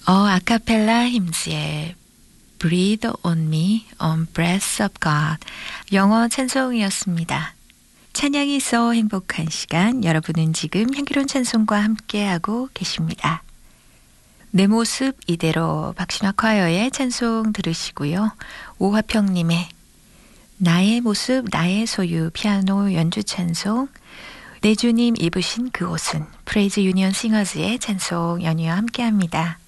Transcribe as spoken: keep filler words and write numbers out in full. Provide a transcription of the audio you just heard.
어, 아카펠라 힘스의 Breathe on me on breath of God 영어 찬송이었습니다. 찬양이 있어 행복한 시간, 여러분은 지금 향기로운 찬송과 함께하고 계십니다. 내 모습 이대로 박신화 콰이어의 찬송 들으시고요. 오화평님의 나의 모습 나의 소유 피아노 연주 찬송, 내 주님 입으신 그 옷은 프레이즈 유니언 싱어즈의 찬송 연이와 함께합니다.